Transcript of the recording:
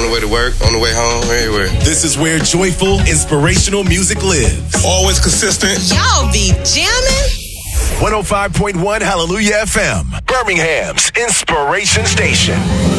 the way to work, on the way home, everywhere. This is where joyful, inspirational music lives. Always consistent. Y'all be jamming. 105.1 Hallelujah FM, Birmingham's inspiration station.